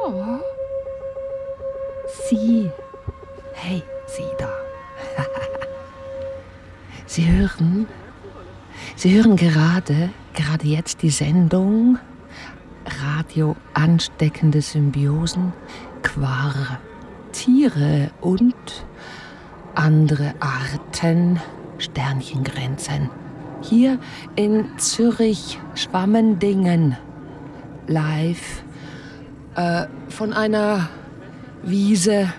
Ja. Sie. Hey, Sie da. Sie hören gerade jetzt die Sendung Radio Ansteckende Symbiosen qua Tiere und andere Arten Sterchengrenzen. Hier in Zürich-Schwammendingen. Live von einer Wiese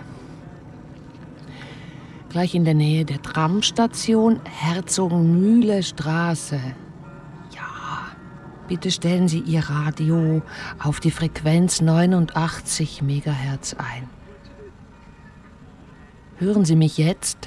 gleich in der Nähe der Tramstation Herzogenmühle Straße. Ja, bitte stellen Sie Ihr Radio auf die Frequenz 89 MHz ein. Hören Sie mich jetzt?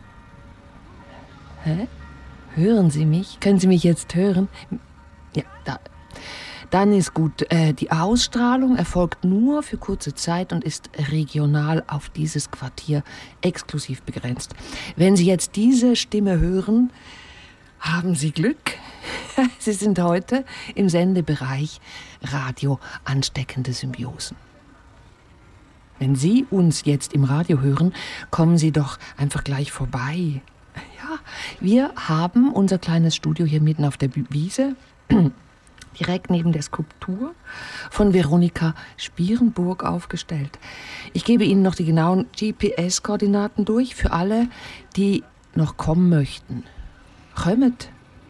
Hä? Hören Sie mich? Können Sie mich jetzt hören? Ja, da. Dann ist gut. Die Ausstrahlung erfolgt nur für kurze Zeit und ist regional auf dieses Quartier exklusiv begrenzt. Wenn Sie jetzt diese Stimme hören, haben Sie Glück. Sie sind heute im Sendebereich Radio Ansteckende Symbiosen. Wenn Sie uns jetzt im Radio hören, kommen Sie doch einfach gleich vorbei. Ja, wir haben unser kleines Studio hier mitten auf der Wiese, direkt neben der Skulptur von Veronika Spierenburg aufgestellt. Ich gebe Ihnen noch die genauen GPS-Koordinaten durch für alle, die noch kommen möchten. Kommt!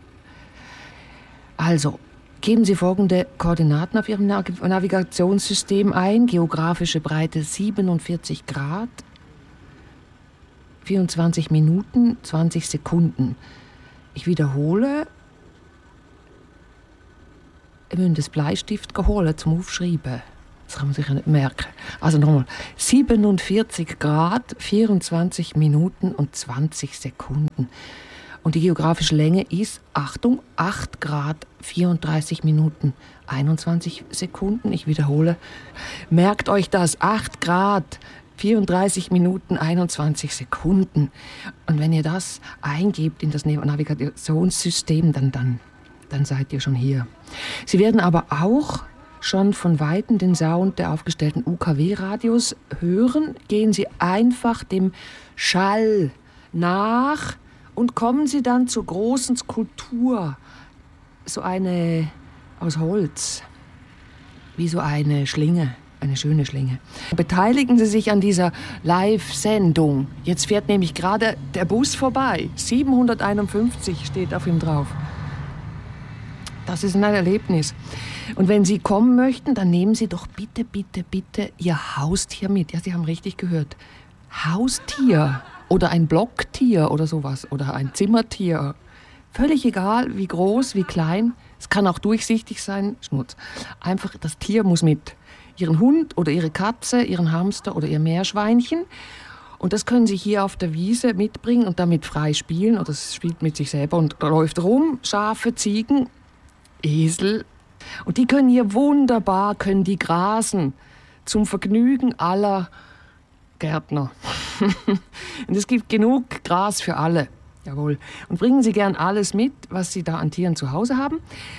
Also, geben Sie folgende Koordinaten auf Ihrem Navigationssystem ein. Geografische Breite 47 Grad, 24 Minuten, 20 Sekunden. Ich wiederhole. Ich habe das Bleistift geholt zum Aufschreiben. Das kann man sich ja nicht merken. Also nochmal. 47 Grad, 24 Minuten und 20 Sekunden. Und die geografische Länge ist, Achtung, 8 Grad, 34 Minuten, 21 Sekunden. Ich wiederhole. Merkt euch das. 8 Grad, 34 Minuten, 21 Sekunden. Und wenn ihr das eingebt in das Navigationssystem, dann seid ihr schon hier. Sie werden aber auch schon von Weitem den Sound der aufgestellten UKW-Radios hören. Gehen Sie einfach dem Schall nach und kommen Sie dann zur großen Skulptur. So eine aus Holz, wie so eine Schlinge. Eine schöne Schlinge. Beteiligen Sie sich an dieser Live-Sendung. Jetzt fährt nämlich gerade der Bus vorbei. 751 steht auf ihm drauf. Das ist ein Erlebnis. Und wenn Sie kommen möchten, dann nehmen Sie doch bitte Ihr Haustier mit. Ja, Sie haben richtig gehört. Haustier oder ein Blocktier oder sowas oder ein Zimmertier. Völlig egal, wie groß, wie klein. Es kann auch durchsichtig sein. Schnurz. Einfach, das Tier muss mit. Ihren Hund oder Ihre Katze, Ihren Hamster oder Ihr Meerschweinchen. Und das können Sie hier auf der Wiese mitbringen und damit frei spielen. Oder es spielt mit sich selber und läuft rum. Schafe, Ziegen, Esel. Und die können hier wunderbar, können die grasen. Zum Vergnügen aller Gärtner. Und es gibt genug Gras für alle. Jawohl. Und bringen Sie gern alles mit, was Sie da an Tieren zu Hause haben.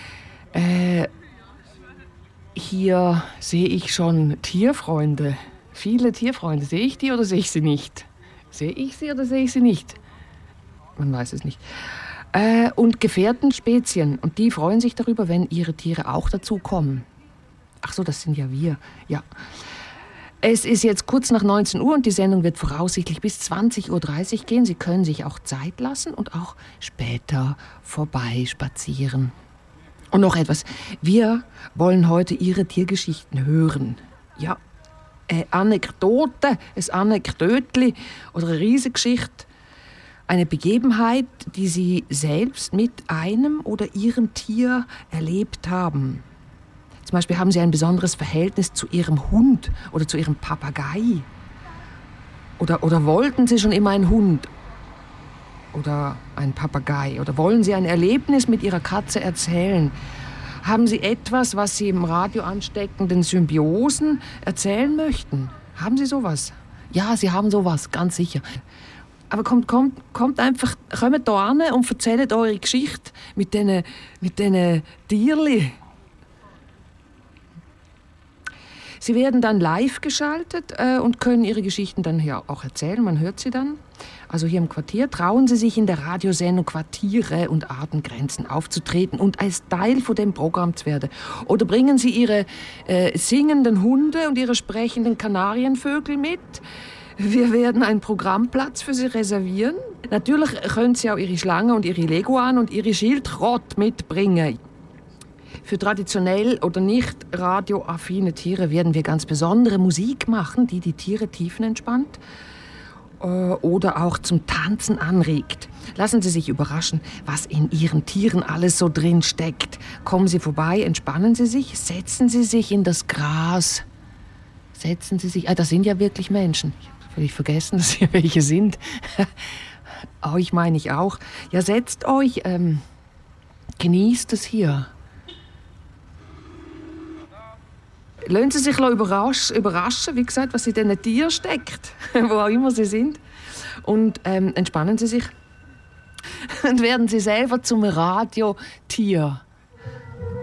Hier sehe ich schon Tierfreunde. Viele Tierfreunde. Sehe ich die oder sehe ich sie nicht? Sehe ich sie oder sehe ich sie nicht? Man weiß es nicht. Und Gefährtenspezien. Und die freuen sich darüber, wenn ihre Tiere auch dazu kommen. Ach so, das sind ja wir. Ja. Es ist jetzt kurz nach 19 Uhr und die Sendung wird voraussichtlich bis 20.30 Uhr gehen. Sie können sich auch Zeit lassen und auch später vorbeispazieren. Und noch etwas. Wir wollen heute Ihre Tiergeschichten hören. Ja, eine Anekdote, ein Anekdötli oder eine Riesengeschichte. Eine Begebenheit, die Sie selbst mit einem oder Ihrem Tier erlebt haben. Zum Beispiel haben Sie ein besonderes Verhältnis zu Ihrem Hund oder zu Ihrem Papagei. Oder wollten Sie schon immer einen Hund oder einen Papagei? Oder wollen Sie ein Erlebnis mit Ihrer Katze erzählen? Haben Sie etwas, was Sie im Radio ansteckenden Symbiosen erzählen möchten? Haben Sie sowas? Ja, Sie haben sowas, ganz sicher. Aber kommt einfach, kommt hier hin und erzählt eure Geschichte mit diesen Tierli. Sie werden dann live geschaltet und können ihre Geschichten dann hier auch erzählen. Man hört sie dann. Also hier im Quartier trauen Sie sich in der Radiosendung Quartiere und Artengrenzen aufzutreten und als Teil von dem Programm zu werden. Oder bringen Sie Ihre singenden Hunde und Ihre sprechenden Kanarienvögel mit. Wir werden einen Programmplatz für Sie reservieren. Natürlich können Sie auch Ihre Schlange und Ihre Leguan und Ihre Schildkröte mitbringen. Für traditionell oder nicht radioaffine Tiere werden wir ganz besondere Musik machen, die die Tiere tiefenentspannt oder auch zum Tanzen anregt. Lassen Sie sich überraschen, was in Ihren Tieren alles so drin steckt. Kommen Sie vorbei, entspannen Sie sich, setzen Sie sich in das Gras. Setzen Sie sich, das sind ja wirklich Menschen. Ich habe völlig vergessen, dass hier welche sind. Euch meine ich auch. Ja, setzt euch, genießt es hier. Lassen Sie sich überraschen, wie gesagt, was in diesen Tieren steckt, wo auch immer sie sind. Und entspannen Sie sich und werden Sie selber zum Radiotier.